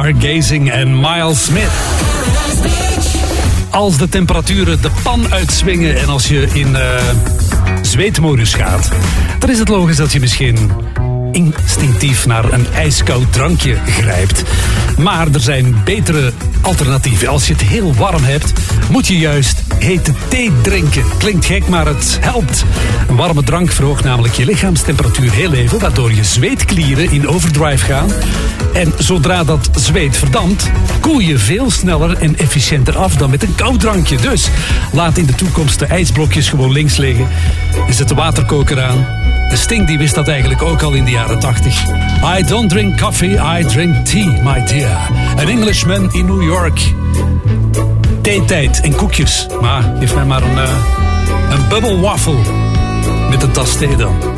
Stargazing en Miles Smith. Als de temperaturen de pan uitswingen en als je in zweetmodus gaat, dan is het logisch dat je misschien instinctief naar een ijskoud drankje grijpt. Maar er zijn betere alternatieven. Als je het heel warm hebt, moet je juist hete thee drinken. Klinkt gek, maar het helpt. Een warme drank verhoogt namelijk je lichaamstemperatuur heel even, waardoor je zweetklieren in overdrive gaan. En zodra dat zweet verdampt, koel je veel sneller en efficiënter af dan met een koud drankje. Dus laat in de toekomst de ijsblokjes gewoon links liggen. Zet de waterkoker aan. De Sting die wist dat eigenlijk ook al in de jaren 80. I don't drink coffee, I drink tea, my dear. An Englishman in New York. Theetijd en koekjes. Maar geef mij maar een bubble waffle met een tas thee dan.